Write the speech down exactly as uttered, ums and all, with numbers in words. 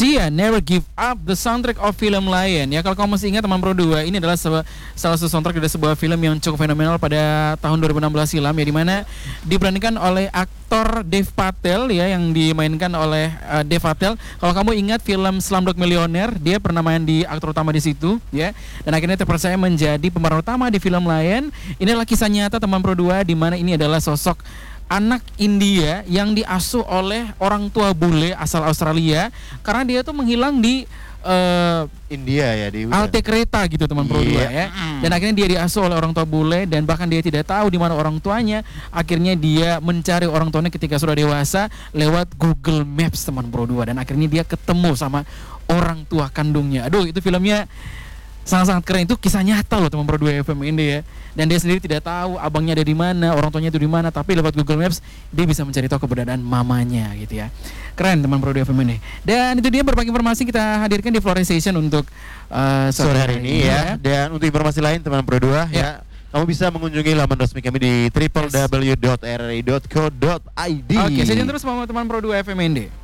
Sia Never Give Up, the soundtrack of film Lion. Ya kalau kamu masih ingat teman Pro dua, ini adalah sebuah, salah satu soundtrack dari sebuah film yang cukup fenomenal pada tahun dua ribu enam belas silam ya, di mana diperankan oleh aktor Dev Patel ya, yang dimainkan oleh uh, Dev Patel. Kalau kamu ingat film Slumdog Millionaire, dia pernah main di aktor utama di situ ya, dan akhirnya terpercaya menjadi pemeran utama di film Lion. Ini adalah kisah nyata teman Pro dua, di mana ini adalah sosok anak India yang diasuh oleh orang tua bule asal Australia karena dia tuh menghilang di uh, India ya, di halte kereta gitu teman Pro dua ya. Dan akhirnya dia diasuh oleh orang tua bule dan bahkan dia tidak tahu di mana orang tuanya. Akhirnya dia mencari orang tuanya ketika sudah dewasa lewat Google Maps teman Pro dua, dan akhirnya dia ketemu sama orang tua kandungnya. Aduh, itu filmnya sangat-sangat keren. Itu kisah nyata loh teman Pro dua F M ini ya. Dan dia sendiri tidak tahu abangnya ada di mana, orang tuanya itu di mana, tapi lewat Google Maps dia bisa mencari tahu keberadaan mamanya gitu ya. Keren teman Pro dua F M ini. Dan itu dia berbagai informasi kita hadirkan di Florization untuk uh, sore hari ini ya. Dan untuk informasi lain teman Pro dua ya, ya, kamu bisa mengunjungi laman resmi kami di w w w dot r r i dot co dot i d. Oke, saja terus teman-teman Pro dua F M N D.